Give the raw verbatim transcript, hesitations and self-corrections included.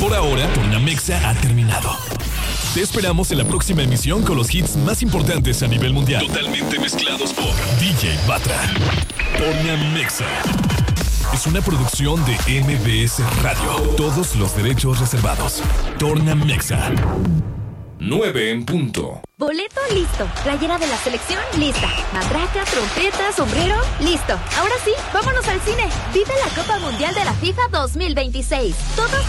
Por ahora, Tornamexa ha terminado. Te esperamos en la próxima emisión con los hits más importantes a nivel mundial. Totalmente mezclados por D J Batra. Tornamexa es una producción de M B S Radio. Todos los derechos reservados. Tornamexa. nueve en punto. Boleto listo. Playera de la selección lista. Matraca, trompeta, sombrero listo. Ahora sí, vámonos al cine. Vive la Copa Mundial de la FIFA dos mil veintiséis. Todos